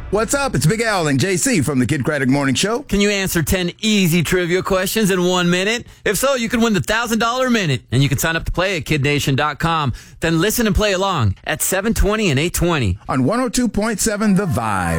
What's up? It's Big Al and JC from the Kid Craddock Morning Show. Can you answer 10 easy trivia questions in 1 minute? If so, you can win the $1,000 minute. And you can sign up to play at KidNation.com. Then listen and play along at 7:20 and 8:20. On 102.7 The Vibe.